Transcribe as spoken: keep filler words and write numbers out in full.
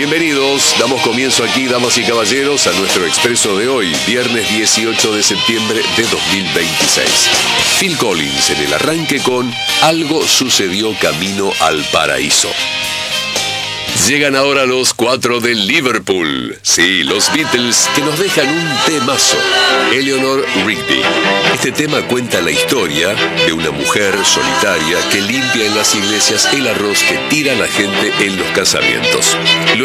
Bienvenidos, damos comienzo aquí, damas y caballeros, a nuestro expreso de hoy, viernes dieciocho de septiembre de dos mil veintiséis. Phil Collins en el arranque con Algo sucedió camino al paraíso. Llegan ahora los cuatro de Liverpool. Sí, los Beatles, que nos dejan un temazo. Eleanor Rigby. Este tema cuenta la historia de una mujer solitaria que limpia en las iglesias el arroz que tira la gente en los casamientos.